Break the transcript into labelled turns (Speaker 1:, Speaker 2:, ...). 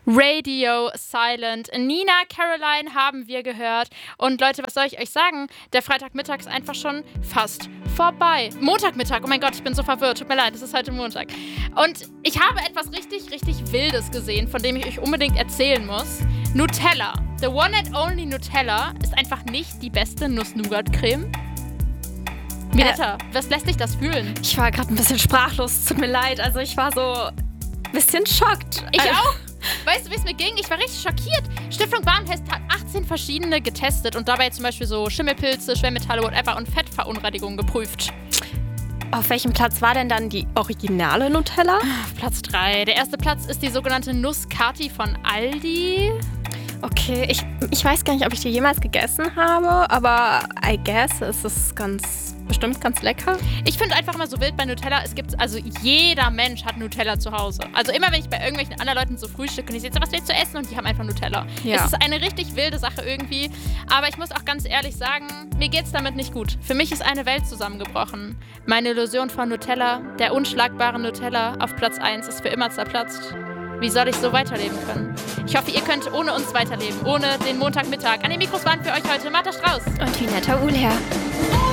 Speaker 1: Radio Silent. Nina Caroline haben wir gehört. Und Leute, was soll ich euch sagen? Der Freitagmittag ist einfach schon fast vorbei. Montagmittag, oh mein Gott, ich bin so verwirrt. Tut mir leid, es ist heute Montag. Und ich habe etwas richtig, richtig Wildes gesehen, von dem ich euch unbedingt erzählen muss. Nutella. The one and only Nutella ist einfach nicht die beste Nuss-Nougat-Creme. Miletta, was lässt dich das fühlen?
Speaker 2: Ich war gerade ein bisschen sprachlos, tut mir leid. Also ich war so ein bisschen schockt.
Speaker 1: Ich auch. Weißt du, wie es mir ging? Ich war richtig schockiert. Stiftung Warentest hat 18 verschiedene getestet und dabei zum Beispiel so Schimmelpilze, Schwermetalle, whatever und Fettverunreinigungen geprüft.
Speaker 2: Auf welchem Platz war denn dann die originale Nutella?
Speaker 1: Platz 3. Der erste Platz ist die sogenannte Nuss-Cati von Aldi.
Speaker 2: Okay, ich weiß gar nicht, ob ich die jemals gegessen habe, aber I guess es ist bestimmt ganz lecker.
Speaker 1: Ich finde einfach immer so wild bei Nutella, also jeder Mensch hat Nutella zu Hause. Also immer, wenn ich bei irgendwelchen anderen Leuten so frühstücke und ich sehe, was willst du essen? Und die haben einfach Nutella.
Speaker 2: Ja.
Speaker 1: Es ist eine richtig wilde Sache irgendwie. Aber ich muss auch ganz ehrlich sagen, mir geht's damit nicht gut. Für mich ist eine Welt zusammengebrochen. Meine Illusion von Nutella, der unschlagbaren Nutella auf Platz 1, ist für immer zerplatzt. Wie soll ich so weiterleben können? Ich hoffe, ihr könnt ohne uns weiterleben, ohne den Montagmittag. An den Mikros waren für euch heute Martha Strauß
Speaker 2: und Vineta Uhlherr.